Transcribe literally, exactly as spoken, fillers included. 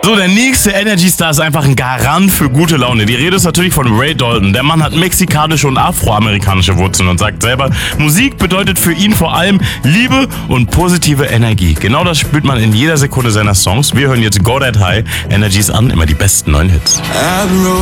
So, der nächste Energy Star ist einfach ein Garant für gute Laune. Die Rede ist natürlich von Ray Dalton. Der Mann hat mexikanische und afroamerikanische Wurzeln und sagt selber, Musik bedeutet für ihn vor allem Liebe und positive Energie. Genau das spürt man in jeder Sekunde seiner Songs. Wir hören jetzt Go That High. Energies an, immer die besten neuen Hits.